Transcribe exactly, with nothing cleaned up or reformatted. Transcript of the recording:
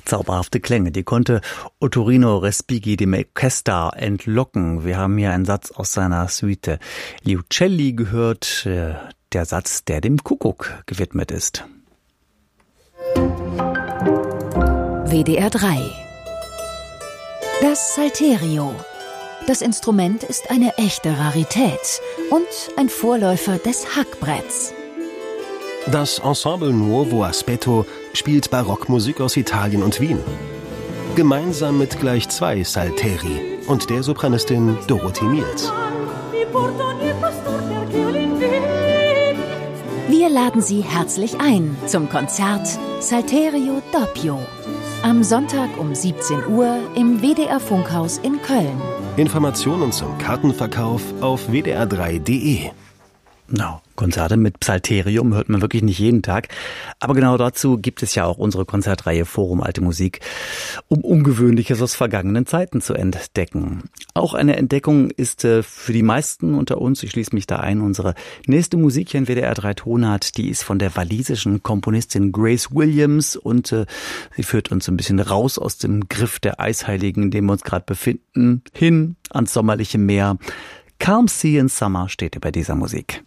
Zauberhafte Klänge, die konnte Ottorino Respighi dem Orchester entlocken. Wir haben hier einen Satz aus seiner Suite Gli Uccelli gehört, der Satz, der dem Kuckuck gewidmet ist. W D R drei. Das Salterio. Das Instrument ist eine echte Rarität und ein Vorläufer des Hackbretts. Das Ensemble Nuovo Aspetto spielt Barockmusik aus Italien und Wien. Gemeinsam mit gleich zwei Salteri und der Sopranistin Dorothee Miels. Wir laden Sie herzlich ein zum Konzert Salterio Doppio. Am Sonntag um siebzehn Uhr im W D R Funkhaus in Köln. Informationen zum Kartenverkauf auf w d r drei punkt d e. No, Konzerte mit Psalterium hört man wirklich nicht jeden Tag. Aber genau dazu gibt es ja auch unsere Konzertreihe Forum Alte Musik, um Ungewöhnliches aus vergangenen Zeiten zu entdecken. Auch eine Entdeckung ist äh, für die meisten unter uns, ich schließe mich da ein, unsere nächste Musik hier in W D R drei Tonart, die ist von der walisischen Komponistin Grace Williams und äh, sie führt uns ein bisschen raus aus dem Griff der Eisheiligen, in dem wir uns gerade befinden, hin ans sommerliche Meer. Calm Sea in Summer steht über dieser Musik.